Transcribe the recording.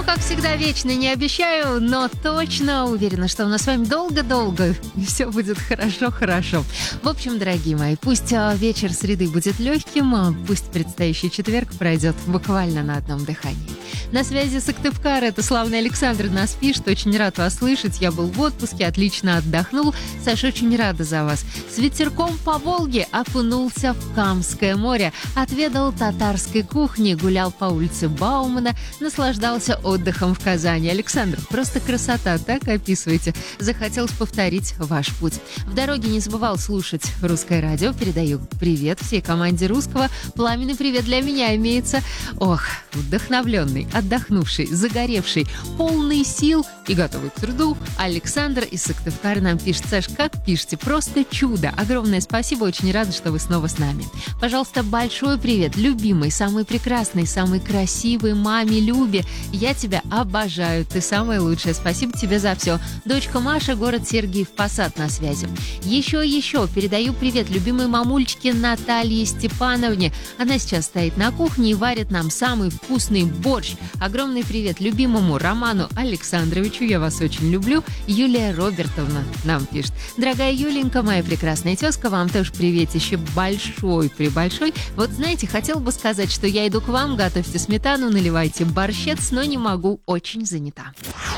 Ну, как всегда, вечно не обещаю, но точно уверена, что у нас с вами долго-долго, и все будет хорошо-хорошо. В общем, дорогие мои, пусть вечер среды будет легким, а пусть предстоящий четверг пройдет буквально на одном дыхании. На связи Сыктывкар, это славный Александр нас пишет, очень рад вас слышать, я был в отпуске, отлично отдохнул, Саша, очень рада за вас. С ветерком по Волге окунулся в Камское море, отведал татарской кухни, гулял по улице Баумана, наслаждался отдыхом в Казани. Александр, просто красота, так описываете. Захотелось повторить ваш путь. В дороге не забывал слушать русское радио, передаю привет всей команде русского, пламенный привет для меня имеется. Ох, вдохновленный, отдохнувший, загоревший, полный сил и готовый к труду. Александр из Сыктывкара нам пишет. Саш, как пишете? Просто чудо. Огромное спасибо, очень рада, что вы снова с нами. Пожалуйста, большой привет, любимой, самой прекрасной, самой красивой маме Любе. Я тебя обожаю, ты самая лучшая. Спасибо тебе за все. Дочка Маша, город Сергиев Посад на связи. Еще передаю привет любимой мамульчике Наталье Степановне. Она сейчас стоит на кухне и варит нам самый вкусный борщ. Огромный привет любимому Роману Александровичу, я вас очень люблю. Юлия Робертовна нам пишет. Дорогая Юленька, моя прекрасная тезка, вам тоже приветище большой-пребольшой. Вот знаете, хотела бы сказать, что я иду к вам, готовьте сметану, наливайте борщец, но не могу, очень занята.